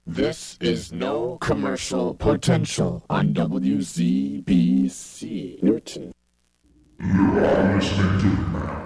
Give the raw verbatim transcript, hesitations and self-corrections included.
This is No Commercial Potential on W Z B C Newton. You are listening to